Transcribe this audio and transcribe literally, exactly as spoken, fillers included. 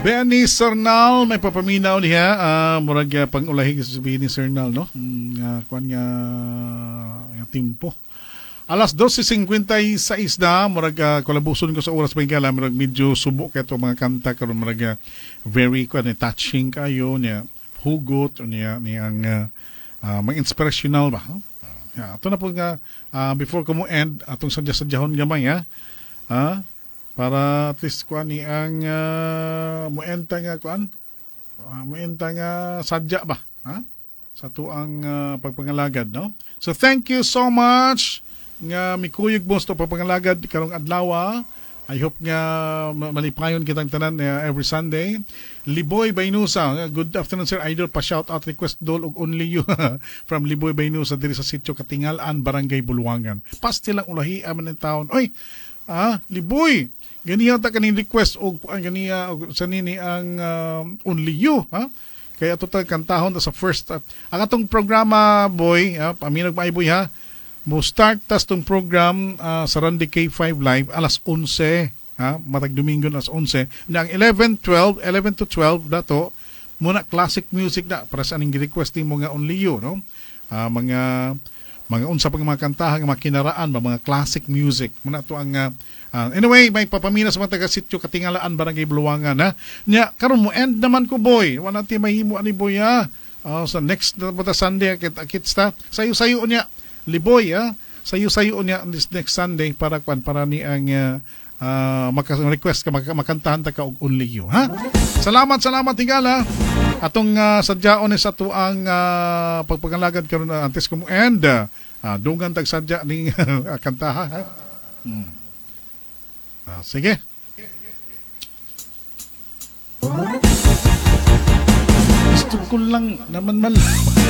Benny Sernal, may papaminaw niya. Uh, murag uh, pang-ulahi sa Benny Sernal, no? Mm, uh, kuan nga uh, timpo. Alas twelve fifty-six na, murag uh, kulabuson ko sa oras pa hingala, murag medyo subok kayo itong mga kanta karon murag uh, very kuan, uh, touching kayo, niya, hugot, niya, niyang uh, uh, mga inspirational ba? Huh? Uh, ito na po nga, uh, before ko mo end, atong sadya-sadyahon gamay, ha? Ha? Para at least kuan ni ang uh, muenta nga kuan uh, muenta nga sadya ba ha sa tuang uh, pagpangalagad, no? So thank you so much nga mikuyog mo sa pagpangalagad karong adlaw. I hope nga malipayon kitang tanan uh, every Sunday. Liboy Baynusa, good afternoon sir idol, pa shout out request dol og only you from Liboy Baynusa diri sa sitio Katingalan, Barangay Bulwangan. Pasti lang ulahi man ang taon. Oy, ah, Liboy, ganiya ta kaning request og ang ganiya sa nini ang uh, only you, ha? Kaya ito ta kantahon ta sa first uh, ang atong programa, boy, ha? Paminag maay boy, ha? Mo start tas tong program uh, sa Randy K five Live alas eleven, ha? Matag Domingo alas eleven. Na ang eleven, twelve, eleven to twelve dato muna classic music na para sa aning requesting mo nga only you, no? Uh, mga mga unsa pang mga kantahan nga makinaraan ba, mga classic music muna to ang uh, uh, anyway may papamina sa mga taga sitio Katingalaan, Barangay Bulwangan, ha nya karon mo end naman ko, boy, wala ti mahimo ani, boy, ha uh, sa next na uh, Sunday kita kita sayo-sayo niya Liboy, ha sayo-sayo niya this next Sunday para kwan para ni ang uh, uh, maka-request ka maka, makantahan ta ka og only you, ha. Salamat, salamat tingala atong uh, sadyaon sa tuang uh, pagpagalagad karon uh, antes ko mo end uh, uh, dungan tag sadya ning uh, kantaha, ha. Hmm. Uh, sige. Gusto ko lang naman man